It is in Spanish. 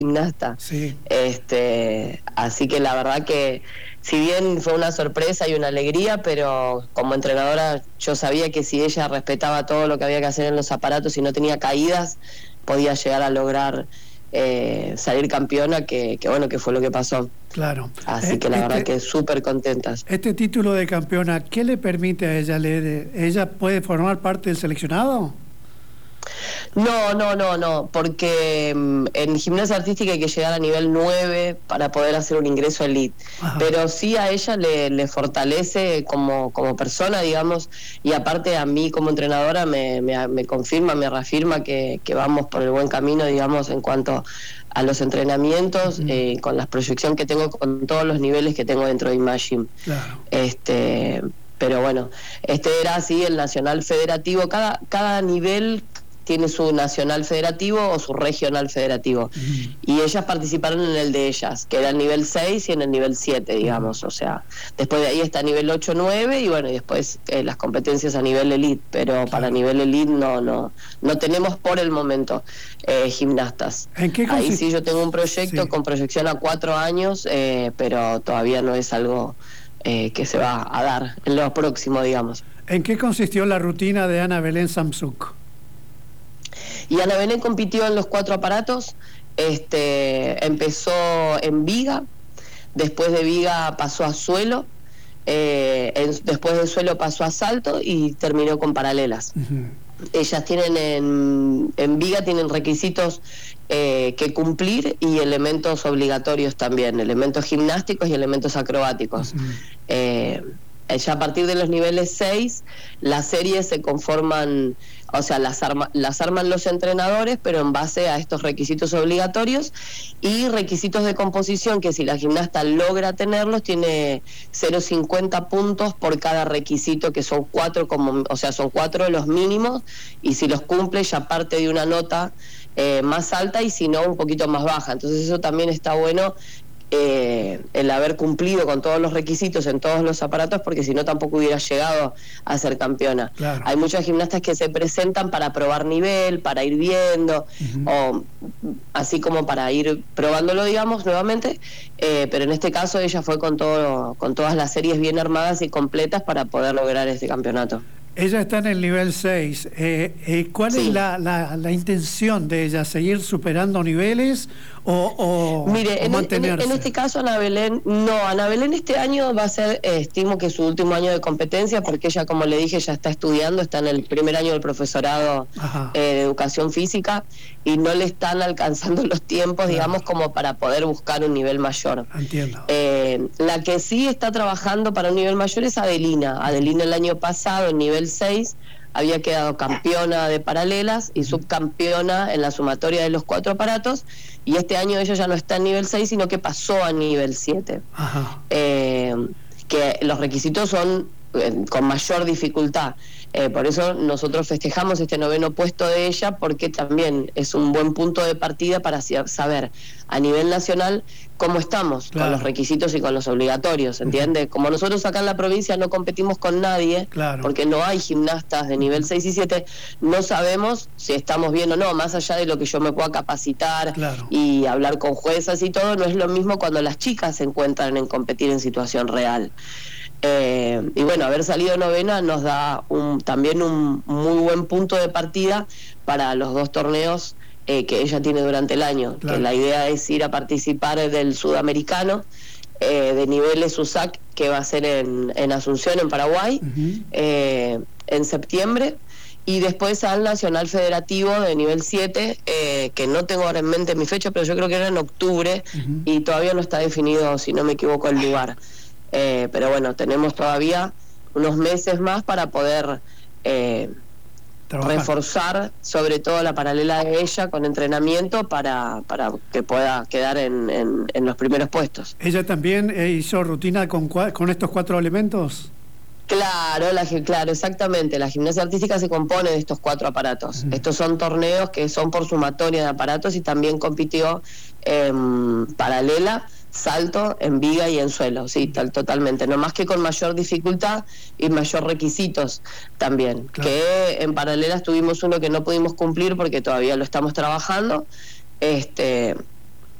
gimnasta. Sí. Así que la verdad que, si bien fue una sorpresa y una alegría, pero como entrenadora yo sabía que si ella respetaba todo lo que había que hacer en los aparatos y no tenía caídas, podía llegar a lograr salir campeona, que bueno, que fue lo que pasó. Claro. Así que la verdad que súper contentas. Este título de campeona, ¿qué le permite a ella? ¿Ella puede formar parte del seleccionado? No, porque en gimnasia artística hay que llegar a nivel 9 para poder hacer un ingreso elite. Ajá. Pero sí a ella le fortalece como persona, digamos, y aparte a mí como entrenadora me confirma, me reafirma que vamos por el buen camino, digamos, en cuanto a los entrenamientos, con la proyección que tengo, con todos los niveles que tengo dentro de Imagine. Claro. Pero bueno, era así el nacional federativo, cada nivel tiene su nacional federativo o su regional federativo. Y ellas participaron en el de ellas, que era el nivel 6 y en el nivel 7, digamos. O sea, después de ahí está nivel 8, 9 y bueno, y después las competencias a nivel elite. Pero para nivel elite no tenemos por el momento gimnastas. ¿En qué ahí sí yo tengo un proyecto con proyección a 4 años, pero todavía no es algo que se va a dar en lo próximo, digamos. ¿En qué consistió la rutina de Ana Belén Samsuk? Y Ana Belén compitió en los 4 aparatos, empezó en viga, después de viga pasó a suelo, después de suelo pasó a salto y terminó con paralelas. Ellas tienen en viga tienen requisitos que cumplir y elementos obligatorios también, elementos gimnásticos y elementos acrobáticos. Ya a partir de los niveles 6, las series se conforman, o sea, las arman los entrenadores, pero en base a estos requisitos obligatorios y requisitos de composición, que si la gimnasta logra tenerlos, tiene 0,50 puntos por cada requisito, que son 4, son 4 los mínimos, y si los cumple ya parte de una nota más alta y si no, un poquito más baja. Entonces eso también está bueno, el haber cumplido con todos los requisitos en todos los aparatos, porque si no tampoco hubiera llegado a ser campeona. Claro. Hay muchas gimnastas que se presentan para probar nivel, para ir viendo, o así como para ir probándolo, digamos, nuevamente, pero en este caso ella fue con todas las series bien armadas y completas para poder lograr este campeonato. Ella está en el nivel 6. ¿Cuál es la intención de ella? ¿Seguir superando niveles o Mire, mantenerse? En este caso Ana Belén este año va a ser, estimo que su último año de competencia, porque ella, como le dije, ya está estudiando, está en el primer año del profesorado de educación física y no le están alcanzando los tiempos, digamos, como para poder buscar un nivel mayor. Entiendo. La que sí está trabajando para un nivel mayor es Adelina. Adelina el año pasado, en nivel 6, había quedado campeona de paralelas y subcampeona en la sumatoria de los 4 aparatos, y este año ella ya no está en nivel 6, sino que pasó a nivel 7. Que los requisitos son con mayor dificultad. Por eso nosotros festejamos este 9º puesto de ella, porque también es un buen punto de partida para saber a nivel nacional cómo estamos con los requisitos y con los obligatorios, ¿entiende? Como nosotros acá en la provincia no competimos con nadie, porque no hay gimnastas de nivel 6 y 7, no sabemos si estamos bien o no, más allá de lo que yo me pueda capacitar y hablar con juezas y todo, no es lo mismo cuando las chicas se encuentran en competir en situación real. Y bueno, haber salido 9ª nos da también un muy buen punto de partida para los 2 torneos que ella tiene durante el año, que la idea es ir a participar del sudamericano de niveles USAC, que va a ser en Asunción, en Paraguay, en septiembre, y después al Nacional Federativo de nivel 7, que no tengo ahora en mente mi fecha, pero yo creo que era en octubre, y todavía no está definido, si no me equivoco, el lugar. Pero bueno, tenemos todavía unos meses más para poder reforzar sobre todo la paralela de ella con entrenamiento para que pueda quedar en los primeros puestos. ¿Ella también hizo rutina con estos 4 elementos? Claro, exactamente. La gimnasia artística se compone de estos 4 aparatos. Estos son torneos que son por sumatoria de aparatos, y también compitió en paralela, salto, en viga y en suelo, sí, totalmente, no más que con mayor dificultad y mayor requisitos también, que en paralelas tuvimos uno que no pudimos cumplir porque todavía lo estamos trabajando,